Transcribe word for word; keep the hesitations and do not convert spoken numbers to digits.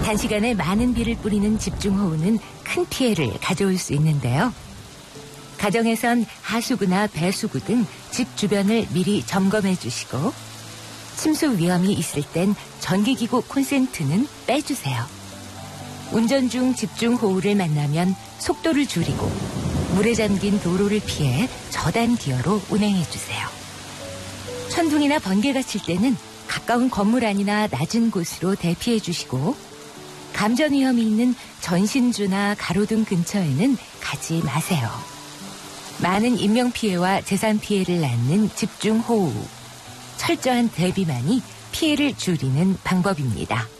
단시간에 많은 비를 뿌리는 집중호우는 큰 피해를 가져올 수 있는데요. 가정에선 하수구나 배수구 등 집 주변을 미리 점검해 주시고 침수 위험이 있을 땐 전기기구 콘센트는 빼주세요. 운전 중 집중호우를 만나면 속도를 줄이고 물에 잠긴 도로를 피해 저단 기어로 운행해 주세요. 천둥이나 번개가 칠 때는 가까운 건물 안이나 낮은 곳으로 대피해 주시고 감전 위험이 있는 전신주나 가로등 근처에는 가지 마세요. 많은 인명피해와 재산 피해를 낳는 집중호우. 철저한 대비만이 피해를 줄이는 방법입니다.